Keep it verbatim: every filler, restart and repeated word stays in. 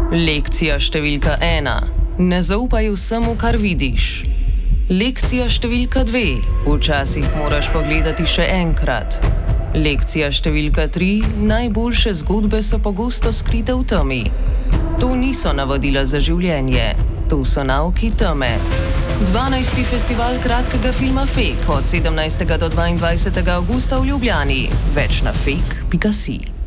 Lekcija številka ena. Ne zaupaj vsemu, kar vidiš. Lekcija številka dve. Včasih moraš pogledati še enkrat. Lekcija številka tri. Najboljše zgodbe so pogosto skrite v temi. To niso navodila za življenje. To so nauki teme. dvanajsti festival kratkega filma Fake od sedemnajstega do dvaindvajsetega avgusta v Ljubljani. Več na fake pika si.